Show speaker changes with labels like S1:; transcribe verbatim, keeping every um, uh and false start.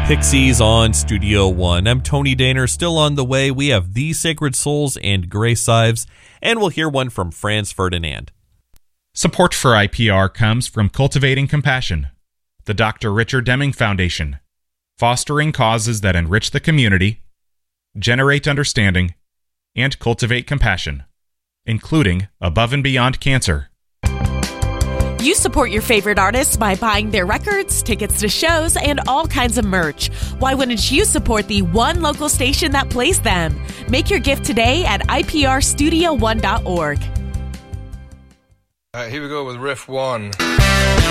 S1: Pixies on Studio One. I'm Tony Daner, still on the way. We have The Sacred Souls and Grace Ives, and we'll hear one from Franz Ferdinand.
S2: Support for I P R comes from Cultivating Compassion, the Doctor Richard Deming Foundation, fostering causes that enrich the community, generate understanding, and cultivate compassion, including Above and Beyond Cancer.
S3: You support your favorite artists by buying their records, tickets to shows, and all kinds of merch. Why wouldn't you support the one local station that plays them? Make your gift today at I P R studio one dot org.
S4: All right, here we go with riff one.